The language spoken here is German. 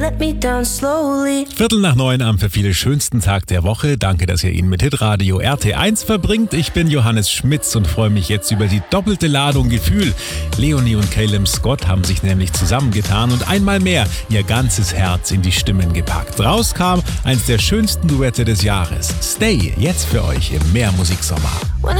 Let me down slowly. 8:45 am für viele schönsten Tag der Woche. Danke, dass ihr ihn mit Hitradio RT1 verbringt. Ich bin Johannes Schmitz und freue mich jetzt über die doppelte Ladung Gefühl. Leonie und Caleb Scott haben sich nämlich zusammengetan und einmal mehr ihr ganzes Herz in die Stimmen gepackt. Rauskam eins der schönsten Duette des Jahres. Stay, jetzt für euch im Mehrmusiksommer. When